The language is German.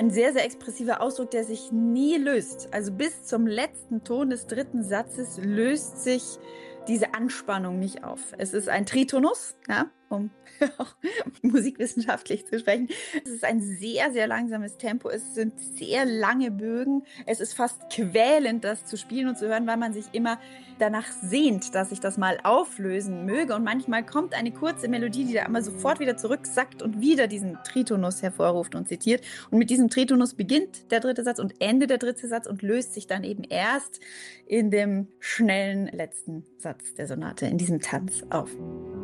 ein sehr, sehr expressiver Ausdruck, der sich nie löst. Also bis zum letzten Ton des dritten Satzes löst sich diese Anspannung nicht auf. Es ist ein Tritonus, ja, um auch musikwissenschaftlich zu sprechen. Es ist ein sehr, sehr langsames Tempo. Es sind sehr lange Bögen. Es ist fast quälend, das zu spielen und zu hören, weil man sich immer danach sehnt, dass ich das mal auflösen möge. Und manchmal kommt eine kurze Melodie, die da immer sofort wieder zurücksackt und wieder diesen Tritonus hervorruft und zitiert. Und mit diesem Tritonus beginnt der dritte Satz und endet der dritte Satz und löst sich dann eben erst in dem schnellen letzten Satz der Sonate, in diesem Tanz auf.